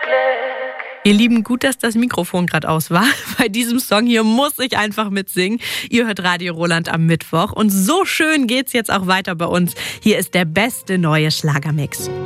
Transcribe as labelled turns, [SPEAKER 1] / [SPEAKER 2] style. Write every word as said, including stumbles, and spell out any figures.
[SPEAKER 1] Ihr Lieben, gut, dass das Mikrofon gerade aus war. Bei diesem Song hier muss ich einfach mitsingen. Ihr hört Radio Roland am Mittwoch und so schön geht's jetzt auch weiter bei uns. Hier ist der beste neue Schlagermix.